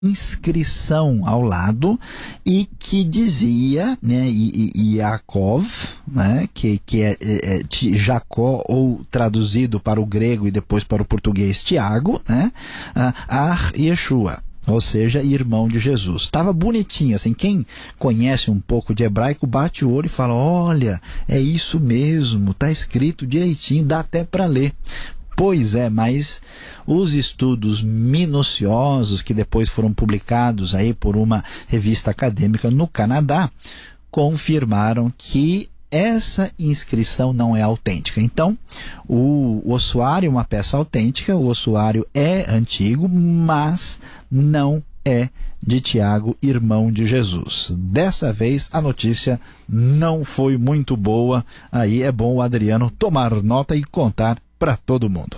inscrição ao lado e que dizia, né, Yaakov, né, que é Jacó, ou traduzido para o grego e depois para o português Tiago, né, Ar Yeshua, ou seja, irmão de Jesus. Estava bonitinho, assim, quem conhece um pouco de hebraico bate o olho e fala, olha, é isso mesmo, está escrito direitinho, dá até para ler. Pois é, mas os estudos minuciosos que depois foram publicados aí por uma revista acadêmica no Canadá confirmaram que essa inscrição não é autêntica. Então, o ossuário é uma peça autêntica, o ossuário é antigo, mas não é de Tiago, irmão de Jesus. Dessa vez a notícia não foi muito boa. Aí é bom o Adriano tomar nota e contar para todo mundo.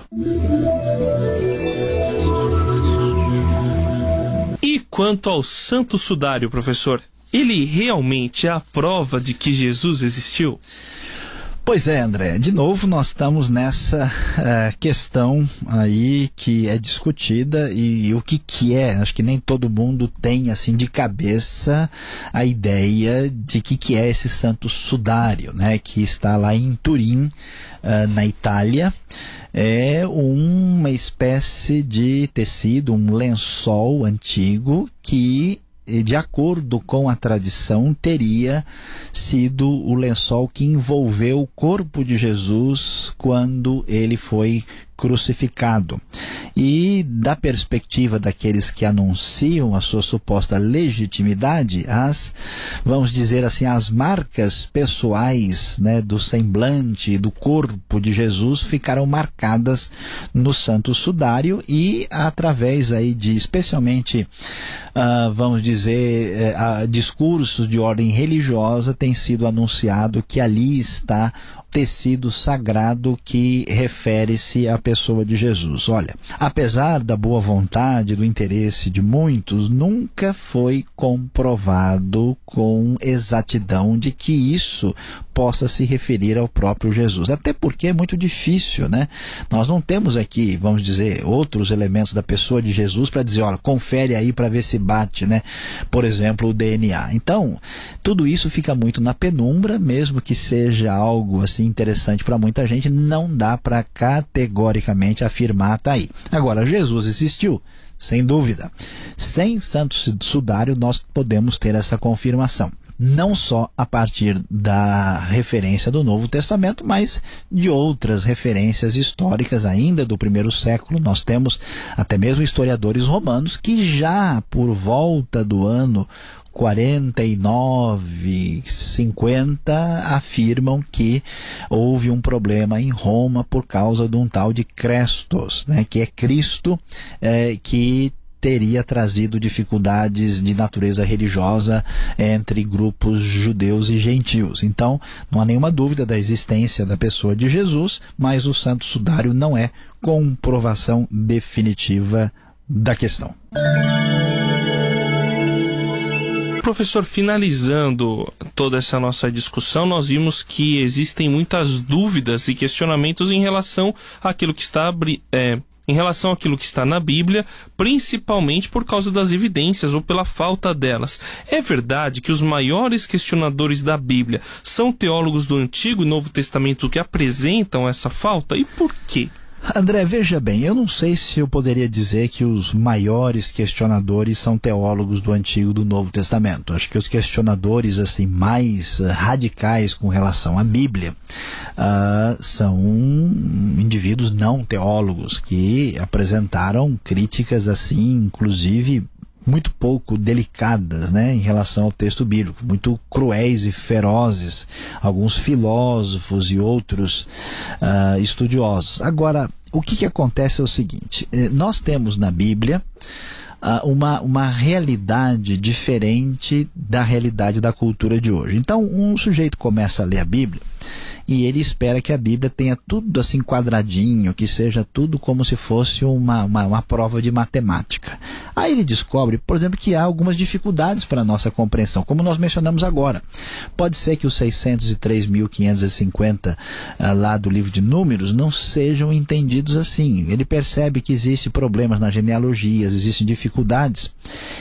E quanto ao Santo Sudário, professor, ele realmente é a prova de que Jesus existiu? Pois é, André, de novo nós estamos nessa questão aí que é discutida e o que é, acho que nem todo mundo tem assim de cabeça a ideia de que é esse Santo Sudário, né, que está lá em Turim, na Itália. É uma espécie de tecido, um lençol antigo que, de acordo com a tradição, teria sido o lençol que envolveu o corpo de Jesus quando ele foi crucificado. E da perspectiva daqueles que anunciam a sua suposta legitimidade, vamos dizer assim, as marcas pessoais, né, do semblante, do corpo de Jesus ficaram marcadas no Santo Sudário e através aí de, especialmente, vamos dizer, discursos de ordem religiosa, tem sido anunciado que ali está tecido sagrado que refere-se à pessoa de Jesus. Olha, apesar da boa vontade, do interesse de muitos, nunca foi comprovado com exatidão de que isso possa se referir ao próprio Jesus. Até porque é muito difícil, né? Nós não temos aqui, vamos dizer, outros elementos da pessoa de Jesus para dizer, olha, confere aí para ver se bate, né? Por exemplo, o DNA. Então, tudo isso fica muito na penumbra, mesmo que seja algo assim interessante para muita gente, não dá para categoricamente afirmar, tá aí. Agora, Jesus existiu? Sem dúvida. Sem Santo Sudário nós podemos ter essa confirmação. Não só a partir da referência do Novo Testamento, mas de outras referências históricas ainda do primeiro século. Nós temos até mesmo historiadores romanos que já por volta do ano 49, 50, afirmam que houve um problema em Roma por causa de um tal de Crestos, né, que é Cristo, que teria trazido dificuldades de natureza religiosa entre grupos judeus e gentios. Então, não há nenhuma dúvida da existência da pessoa de Jesus, mas o Santo Sudário não é comprovação definitiva da questão. Professor, finalizando toda essa nossa discussão, nós vimos que existem muitas dúvidas e questionamentos em relação àquilo que está na Bíblia, principalmente por causa das evidências ou pela falta delas. É verdade que os maiores questionadores da Bíblia são teólogos do Antigo e Novo Testamento que apresentam essa falta? E por quê? André, veja bem, eu não sei se eu poderia dizer que os maiores questionadores são teólogos do Antigo e do Novo Testamento. Acho que os questionadores assim mais radicais com relação à Bíblia são indivíduos não teólogos que apresentaram críticas assim, inclusive muito pouco delicadas, né, em relação ao texto bíblico, muito cruéis e ferozes, alguns filósofos e outros estudiosos. Agora, o que acontece é o seguinte, nós temos na Bíblia uma realidade diferente da realidade da cultura de hoje. Então, um sujeito começa a ler a Bíblia e ele espera que a Bíblia tenha tudo assim quadradinho, que seja tudo como se fosse uma prova de matemática. Aí ele descobre, por exemplo, que há algumas dificuldades para a nossa compreensão, como nós mencionamos agora. Pode ser que os 603.550 lá do livro de Números não sejam entendidos assim. Ele percebe que existem problemas nas genealogias, existem dificuldades.